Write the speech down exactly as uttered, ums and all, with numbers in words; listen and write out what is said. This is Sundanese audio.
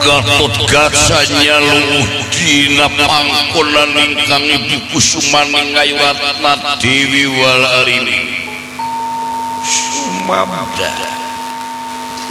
Gatot gasanya luluh dina pangkonan ingkang Ibu Kusumani ngayuratna Dewi Walarini Sumabda